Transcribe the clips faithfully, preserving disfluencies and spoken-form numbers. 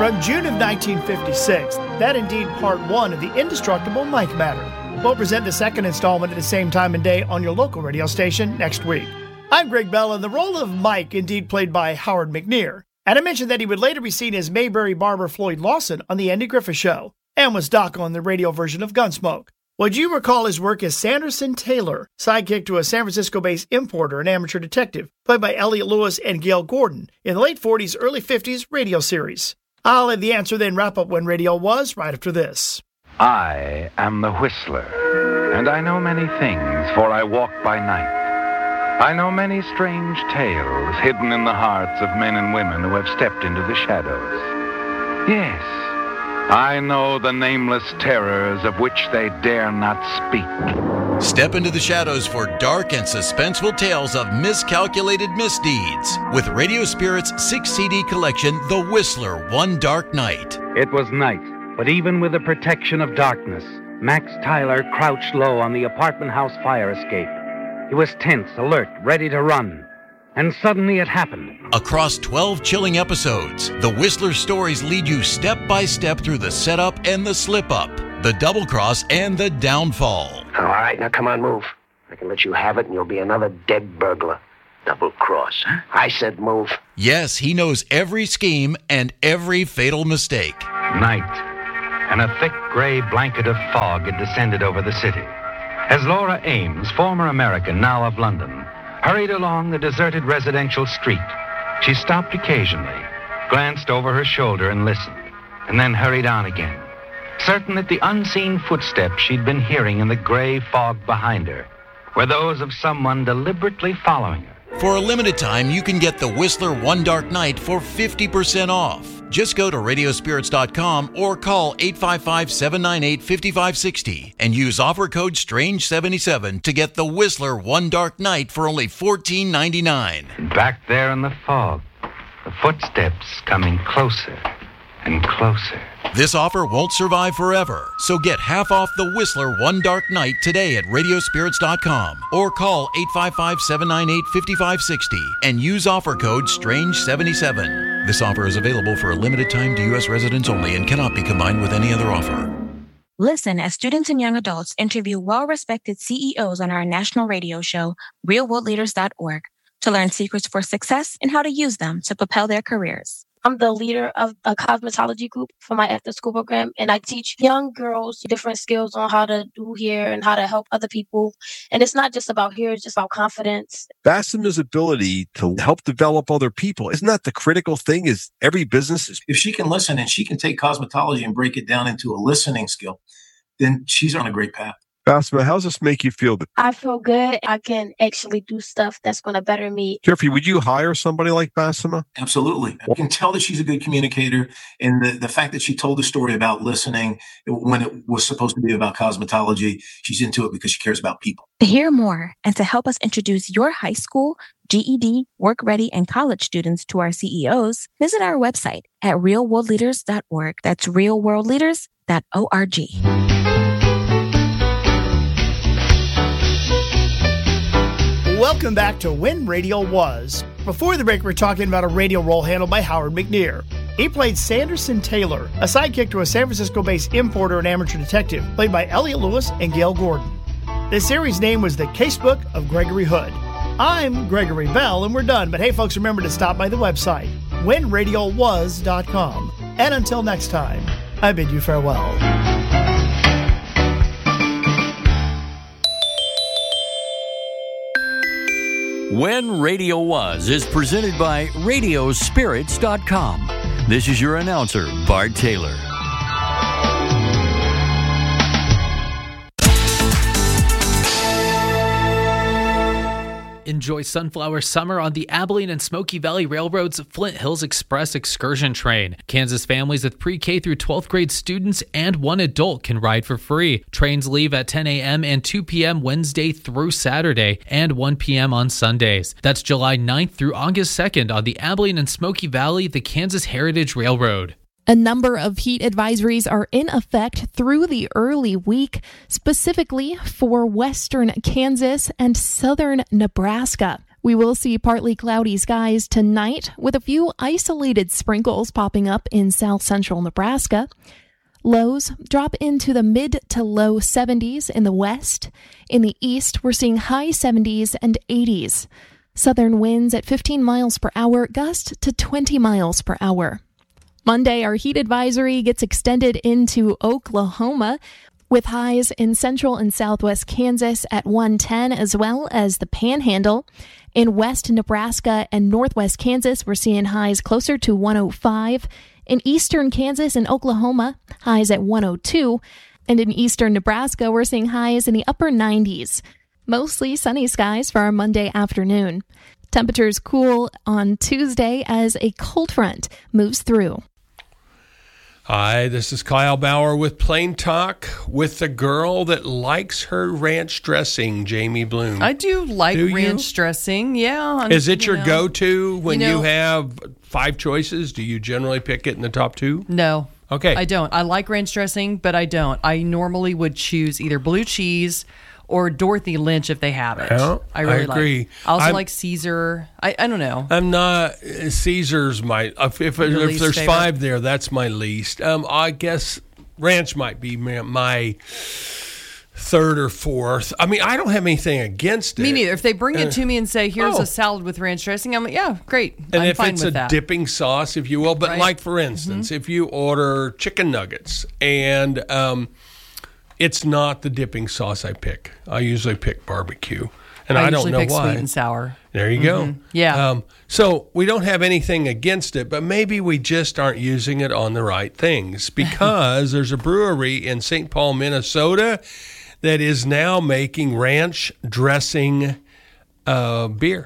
From June of nineteen fifty-six, that indeed part one of the indestructible Mike Matter. We'll present the second installment at the same time and day on your local radio station next week. I'm Greg Bell, and the role of Mike, indeed played by Howard McNear. And I mentioned that he would later be seen as Mayberry barber Floyd Lawson on The Andy Griffith Show, and was Doc on the radio version of Gunsmoke. Would you recall his work as Sanderson Taylor, sidekick to a San Francisco-based importer and amateur detective, played by Elliot Lewis and Gail Gordon in the late forties, early fifties radio series? I'll have the answer then wrap up When Radio Was right after this. I am the Whistler, and I know many things, for I walk by night. I know many strange tales hidden in the hearts of men and women who have stepped into the shadows. Yes, I know the nameless terrors of which they dare not speak. Step into the shadows for dark and suspenseful tales of miscalculated misdeeds with Radio Spirit's six C D collection, The Whistler, One Dark Night. It was night, but even with the protection of darkness, Max Tyler crouched low on the apartment house fire escape. He was tense, alert, ready to run. And suddenly it happened. Across twelve chilling episodes, the Whistler stories lead you step by step through the setup and the slip-up, the double cross and the downfall. All right, now come on, move. I can let you have it and you'll be another dead burglar. Double cross, huh? I said move. Yes, he knows every scheme and every fatal mistake. Night, and a thick gray blanket of fog had descended over the city. As Laura Ames, former American, now of London, hurried along the deserted residential street, she stopped occasionally, glanced over her shoulder and listened, and then hurried on again, certain that the unseen footsteps she'd been hearing in the gray fog behind her were those of someone deliberately following her. For a limited time, you can get the Whistler One Dark Night for fifty percent off. Just go to radio spirits dot com or call eight five five, seven nine eight, five five six zero and use offer code strange seventy-seven to get the Whistler One Dark Night for only fourteen ninety-nine. Back there in the fog, the footsteps coming closer and closer. This offer won't survive forever, so get half off the Whistler One Dark Night today at radio spirits dot com or call eight five five, seven nine eight, five five six zero and use offer code strange seventy-seven. This offer is available for a limited time to U S residents only and cannot be combined with any other offer. Listen as students and young adults interview well-respected C E Os on our national radio show, real world leaders dot org, to learn secrets for success and how to use them to propel their careers. I'm the leader of a cosmetology group for my after-school program, and I teach young girls different skills on how to do hair and how to help other people. And it's not just about hair, it's just about confidence. Bassema's ability to help develop other people, isn't that the critical thing? Is every business is... If she can listen and she can take cosmetology and break it down into a listening skill, then she's on a great path. Bassema, how does this make you feel? I feel good. I can actually do stuff that's going to better me. Jeffrey, would you hire somebody like Bassema? Absolutely. I can tell that she's a good communicator. And the, the fact that she told the story about listening when it was supposed to be about cosmetology, she's into it because she cares about people. To hear more and to help us introduce your high school, G E D, work ready, and college students to our C E Os, visit our website at real world leaders dot org. That's real world leaders dot org. Welcome back to When Radio Was. Before the break, we we're talking about a radio role handled by Howard McNear. He played Sanderson Taylor, a sidekick to a San Francisco-based importer and amateur detective, played by Elliot Lewis and Gail Gordon. The series name was The Casebook of Gregory Hood. I'm Gregory Bell, and we're done. But hey, folks, remember to stop by the website, when radio was dot com. And until next time, I bid you farewell. When Radio Was is presented by radio spirits dot com. This is your announcer, Bart Taylor. Enjoy Sunflower Summer on the Abilene and Smoky Valley Railroad's Flint Hills Express excursion train. Kansas families with pre-K through twelfth grade students and one adult can ride for free. Trains leave at ten a.m. and two p.m. Wednesday through Saturday and one p.m. on Sundays. That's July ninth through August second on the Abilene and Smoky Valley, the Kansas Heritage Railroad. A number of heat advisories are in effect through the early week, specifically for western Kansas and southern Nebraska. We will see partly cloudy skies tonight with a few isolated sprinkles popping up in south central Nebraska. Lows drop into the mid to low seventies in the west. In the east, we're seeing high seventies and eighties. Southern winds at fifteen miles per hour, gust to twenty miles per hour. Monday, our heat advisory gets extended into Oklahoma, with highs in central and southwest Kansas at one ten, as well as the Panhandle. In west Nebraska and northwest Kansas, we're seeing highs closer to one oh five. In eastern Kansas and Oklahoma, highs at one oh two. And in eastern Nebraska, we're seeing highs in the upper nineties. Mostly sunny skies for our Monday afternoon. Temperatures cool on Tuesday as a cold front moves through. Hi, this is Kyle Bauer with Plain Talk with the girl that likes her ranch dressing, Jamie Bloom. I do like do ranch you? dressing, yeah. Is it you your know, go-to when you, know, you have five choices? Do you generally pick it in the top two? No. Okay. I don't. I like ranch dressing, but I don't. I normally would choose either blue cheese or Dorothy Lynch if they have it. Yeah, I really I agree. like. I also I'm, like Caesar. I, I don't know. I'm not Caesar's my if if, if there's favorite? five there, that's my least. Um, I guess ranch might be my, my third or fourth. I mean, I don't have anything against it. Me neither. If they bring it Uh, to me and say, "Here's oh. a salad with ranch dressing," I'm like, "Yeah, great." And I'm if fine it's with a that. dipping sauce, if you will, but Right. like for instance, Mm-hmm. if you order chicken nuggets and um, it's not the dipping sauce I pick, I usually pick barbecue, and I, I don't usually know pick why. sweet and sour. There you Mhm. go. Yeah. Um, so we don't have anything against it, but maybe we just aren't using it on the right things because there's a brewery in Saint Paul, Minnesota, that is now making ranch dressing uh, beer.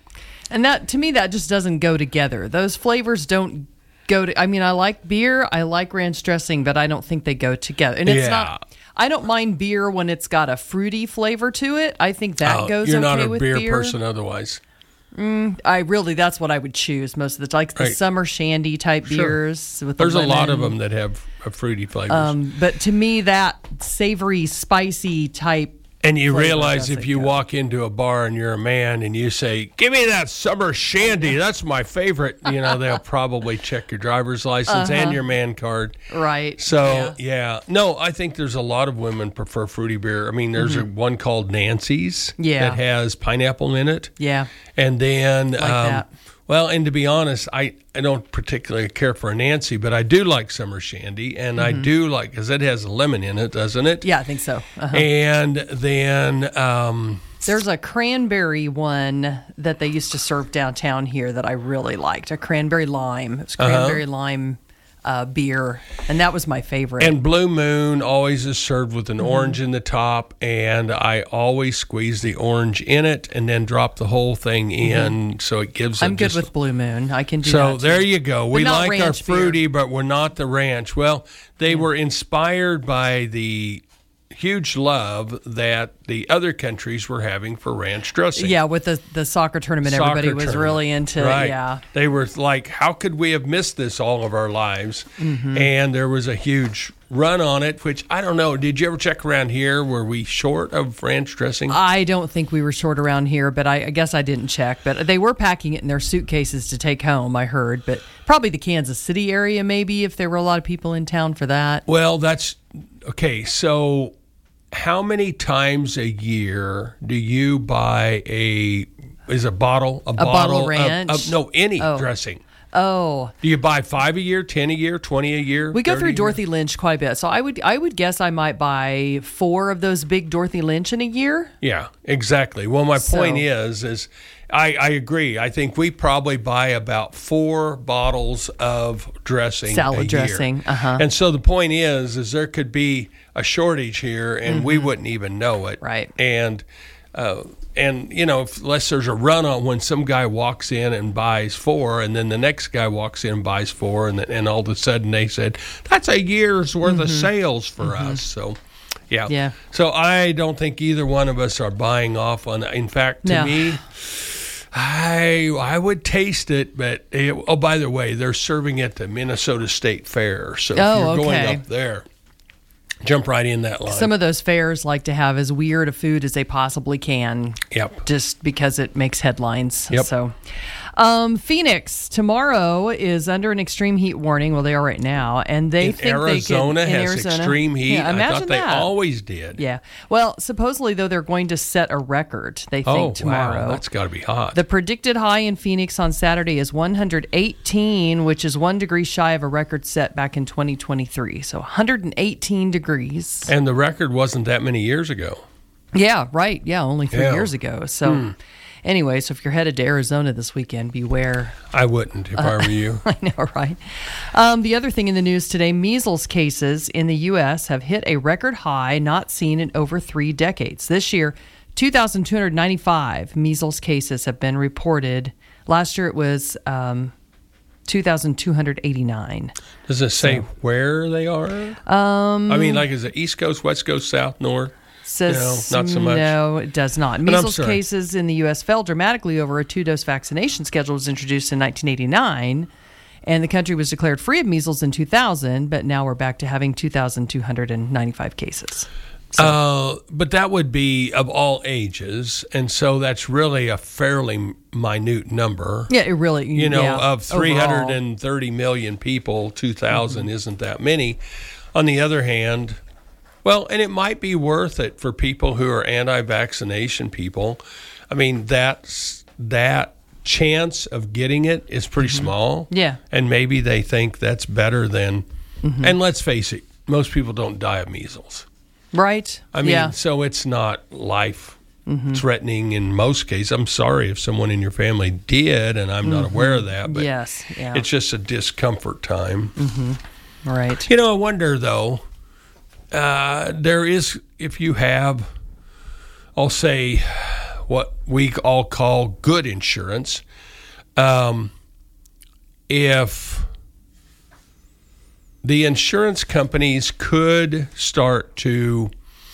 And that, to me, that just doesn't go together. Those flavors don't go to, I mean, I like beer, I like ranch dressing, but I don't think they go together. And it's Yeah. not, I don't mind beer when it's got a fruity flavor to it. I think that Oh, goes you're okay not a with beer, beer. person otherwise. Mm, I really, that's what I would choose most of the time. Like the Right. summer shandy type Sure. beers with the There's a lot of lemon. them that have a fruity flavors. Um, but to me, that savory, spicy type. And you flavor realize doesn't if you go. walk into a bar and you're a man and you say, "Give me that summer shandy, that's my favorite," you know, they'll probably check your driver's license Uh-huh. and your man card. Right. So, yeah. No, I think there's a lot of women prefer fruity beer. I mean, there's a one called Nancy's Yeah. that has pineapple in it. Yeah. And then, Like um, that. well, and to be honest, I, I don't particularly care for a Nancy, but I do like summer shandy, and I Mhm. do like, because it has lemon in it, doesn't it? Yeah, I think so. Uh-huh. And then, um, There's a cranberry one that they used to serve downtown here that I really liked. A cranberry lime. It was Uh-huh. cranberry lime uh, beer, and that was my favorite. and Blue Moon always is served with an Mhm. orange in the top, and I always squeeze the orange in it and then drop the whole thing in, so it gives. I'm it good just, with Blue Moon. I can do So that. there too. you go. But We not like our ranch beer. fruity, but we're not the ranch. Well, they were inspired by the huge love that the other countries were having for ranch dressing. Yeah, with the, the soccer tournament, everybody Soccer was tournament. really into. Right. Yeah. They were like, how could we have missed this all of our lives? Mhm. And there was a huge run on it, which I don't know. Did you ever check around here? Were we short of ranch dressing? I don't think we were short around here, but I, I guess I didn't check. But they were packing it in their suitcases to take home, I heard. But probably the Kansas City area, maybe, if there were a lot of people in town for that. Well, that's okay. So, how many times a year do you buy a is a bottle a, A bottle of ranch? Of, of, no, any Oh. dressing? Oh. Do you buy five a year, ten a year, twenty a year? We go thirty a through year? Dorothy Lynch quite a bit. So I would I would guess I might buy four of those big Dorothy Lynch in a year. Yeah, exactly. Well, my So- point is, is I, I agree. I think we probably buy about four bottles of dressing, Salad a year. dressing, uh-huh. And so the point is, is there could be a shortage here, and we Mhm. wouldn't even know it. Right. And uh, and you know, if, unless there's a run on when some guy walks in and buys four, and then the next guy walks in and buys four, and and all of a sudden they said that's a year's worth of Mhm. sales for Mhm. us. So. Yeah. Yeah. So I don't think either one of us are buying off on. In fact, to No. me, I I would taste it, but it, oh, by the way, they're serving it at the Minnesota State Fair. So if Oh, you're going okay. up there, Jump right in that line. Some of those fairs like to have as weird a food as they possibly can. Yep. Just because it makes headlines. Yep. So, um, Phoenix tomorrow is under an extreme heat warning. Well, they are right now, and they in think Arizona they can. has in Arizona, extreme heat. Yeah, I imagine thought they that. always did. Yeah. Well, supposedly though they're going to set a record. They think Oh, tomorrow. wow. That's got to be hot. The predicted high in Phoenix on Saturday is one hundred eighteen, which is one degree shy of a record set back in twenty twenty-three. So one hundred eighteen degrees. And the record wasn't that many years ago. Yeah, right. Yeah, only three Yeah. years ago. So, Hmm. anyway, so if you're headed to Arizona this weekend, beware. I wouldn't if I were you. I know, right? Um, the other thing in the news today, measles cases in the U S have hit a record high not seen in over three decades. This year, two thousand two hundred ninety-five measles cases have been reported. Last year it was um, two thousand two hundred eighty-nine. Does it say So- where they are? Um, I mean, like, is it East Coast, West Coast, South, North? Says, no, not so much. No, it does not. But I'm Measles sorry. cases in the U S fell dramatically over a two-dose vaccination schedule was introduced in nineteen eighty-nine, and the country was declared free of measles in two thousand, but now we're back to having two thousand two hundred ninety-five cases. Uh, but that would be of all ages, and so that's really a fairly minute number. Yeah, it really, You know, yeah, of three hundred overall. thirty million people, two thousand Mm-hmm. isn't that many. On the other hand, well, and it might be worth it for people who are anti-vaccination people. I mean, that's that chance of getting it is pretty small. Yeah. And maybe they think that's better than, Mhm. and let's face it, most people don't die of measles. Right? I mean, yeah. so it's not life Mhm. threatening in most cases. I'm sorry if someone in your family did, and I'm not Mhm. aware of that. But Yes, yeah. it's just a discomfort time. Mm-hmm. Right. You know, I wonder though. Uh, there is, if you have, I'll say, what we all call good insurance. Um, if the insurance companies could start to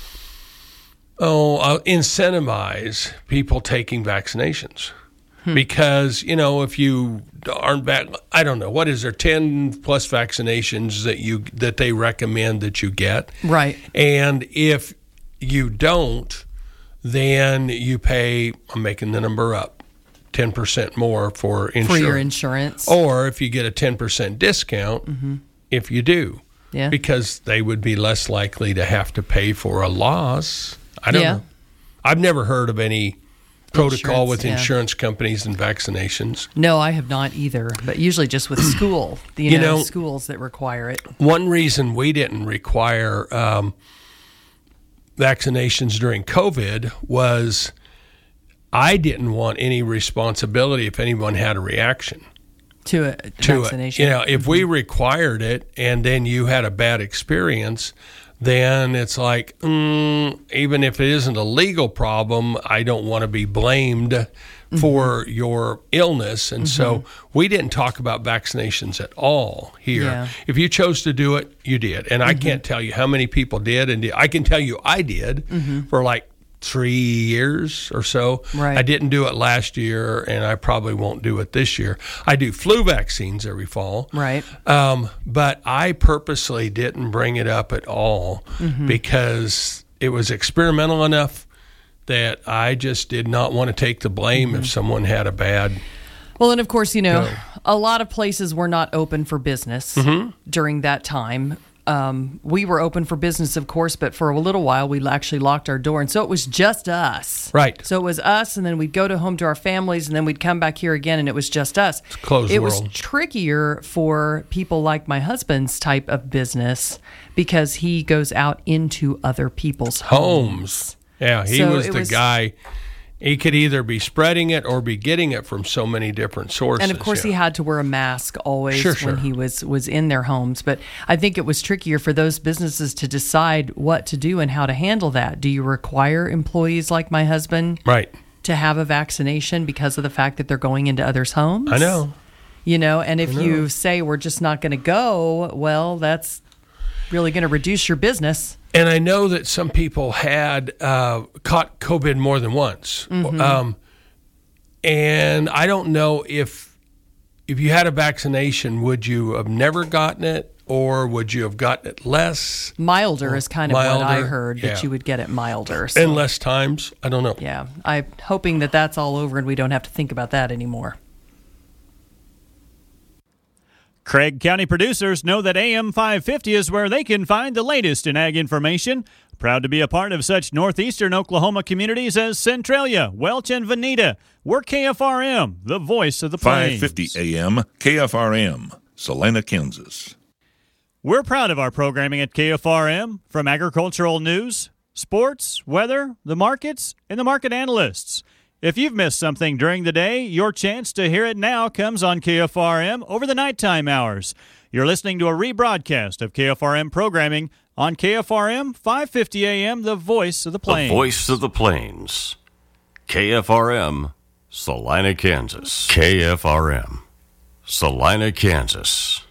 oh uh, incentivize people taking vaccinations. Because, you know, if you aren't back, I don't know, what is there, ten plus vaccinations that you that they recommend that you get? Right. And if you don't, then you pay, I'm making the number up, ten percent more for insurance. For your insurance. Or if you get a ten percent discount, Mhm. if you do. Yeah. Because they would be less likely to have to pay for a loss. I don't Yeah. know. I've never heard of any protocol Insurance, with yeah. insurance companies and vaccinations. No, I have not either, but usually just with school, you, You know, know- schools that require it. One reason we didn't require um, vaccinations during COVID was I didn't want any responsibility if anyone had a reaction To a to vaccination. it. You know, if we required it and then you had a bad experience, then it's like, mm, even if it isn't a legal problem, I don't want to be blamed for your illness. And so we didn't talk about vaccinations at all here. Yeah. If you chose to do it, you did. And I can't tell you how many people did. And I can tell you I did Mhm. for like three years or so. Right. I didn't do it last year, and I probably won't do it this year. I do flu vaccines every fall. Right. Um, but I purposely didn't bring it up at all Mhm. because it was experimental enough that I just did not want to take the blame if someone had a bad. Well, and of course, you know, No. a lot of places were not open for business Mhm. during that time. Um, we were open for business, of course, but for a little while we actually locked our door. And so it was just us. Right. So it was us, and then we'd go to home to our families, and then we'd come back here again, and it was just us. It's a closed it was world. trickier for people like my husband's type of business because he goes out into other people's homes. Homes. Yeah, he So was it the was- guy. He could either be spreading it or be getting it from so many different sources. And of course, yeah. he had to wear a mask always Sure, when sure. he was was in their homes. But I think it was trickier for those businesses to decide what to do and how to handle that. Do you require employees like my husband, right, to have a vaccination because of the fact that they're going into others' homes? I know. You know, and if I know. you say we're just not going to go, well, that's really going to reduce your business. And I know that some people had uh, caught COVID more than once. Mhm. Um, and I don't know if if you had a vaccination, would you have never gotten it, or would you have gotten it less? Milder is kind of milder, what I heard, that yeah. you would get it milder. So. And less times? I don't know. Yeah. I'm hoping that that's all over and we don't have to think about that anymore. Craig County producers know that A M five fifty is where they can find the latest in ag information. Proud to be a part of such northeastern Oklahoma communities as Centralia, Welch, and Veneta. We're K F R M, the voice of the plains. five fifty A M, K F R M, Salina, Kansas. We're proud of our programming at K F R M, from agricultural news, sports, weather, the markets, and the market analysts. If you've missed something during the day, your chance to hear it now comes on K F R M over the nighttime hours. You're listening to a rebroadcast of K F R M programming on K F R M, five fifty A M, the voice of the plains. The voice of the plains. K F R M, Salina, Kansas. K F R M, Salina, Kansas.